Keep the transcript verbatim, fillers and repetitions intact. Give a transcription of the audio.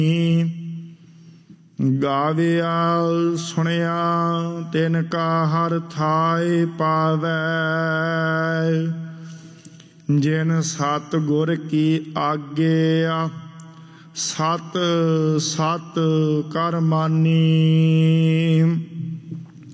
ਗਾਵਿਆ ਸੁਣਿਆ ਤਿਨ ਕਾ ਹਰ ਥਾਇ ਪਾਵੈ। ਜਿਨ ਸਤ ਗੁਰ ਕੀ ਆਗਿਆ ਸਤ ਸਤ ਕਰ ਮਾਨੀ।